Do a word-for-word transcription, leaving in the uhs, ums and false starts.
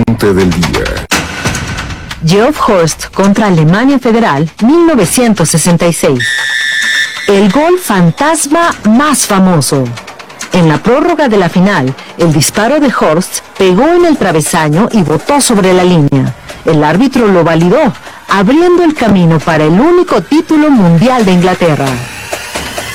Incidente del día. Geoff Horst contra Alemania Federal, mil novecientos sesenta y seis. El gol fantasma más famoso. En la prórroga de la final, el disparo de Horst pegó en el travesaño y botó sobre la línea. El árbitro lo validó, abriendo el camino para el único título mundial de Inglaterra.